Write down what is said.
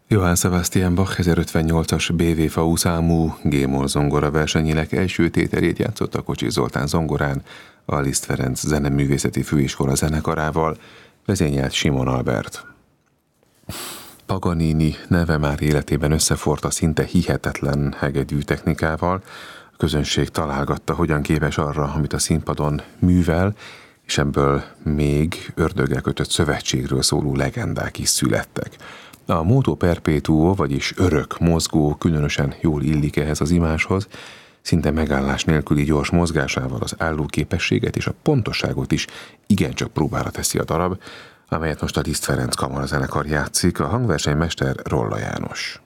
Johann Sebastian Bach 1058-as BV-FAU számú G-moll zongora versenyének első tételét játszott a Kocsis Zoltán zongorán, a Liszt Ferenc Zeneművészeti Főiskola zenekarával, vezényelt Simon Albert. Paganini neve már életében összeforrt a szinte hihetetlen hegedű technikával, a közönség találgatta, hogyan képes arra, amit a színpadon művel, és ebből még ördöggel kötött szövetségről szóló legendák is születtek. A moto perpetuo, vagyis örök mozgó különösen jól illik ehhez az imáshoz, szinte megállás nélküli gyors mozgásával az állóképességet és a pontosságot is igencsak próbára teszi a darab, amelyet most a Liszt Ferenc kamarazenekar játszik, a hangversenymester Rolla János.